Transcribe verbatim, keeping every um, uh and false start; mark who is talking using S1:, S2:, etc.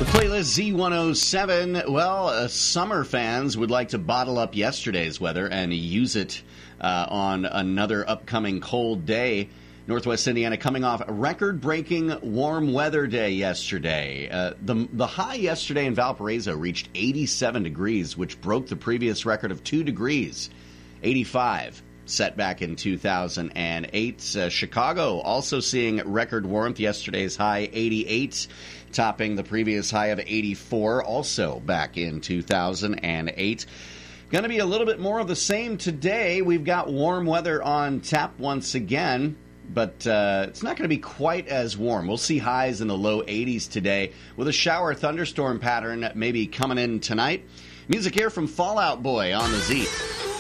S1: The playlist Z one oh seven, well, uh, summer fans would like to bottle up yesterday's weather and use it uh, on another upcoming cold day. Northwest Indiana coming off a record-breaking warm weather day yesterday. Uh, the, the high yesterday in Valparaiso reached eighty-seven degrees, which broke the previous record of two degrees, eighty-five. Set back in two thousand eight. Uh, Chicago also seeing record warmth. Yesterday's high, eighty-eight, topping the previous high of eighty-four, also back in two thousand eight. Going to be a little bit more of the same today. We've got warm weather on tap once again, but uh, it's not going to be quite as warm. We'll see highs in the low eighties today with a shower thunderstorm pattern maybe coming in tonight. Music here from Fall Out Boy on the Z.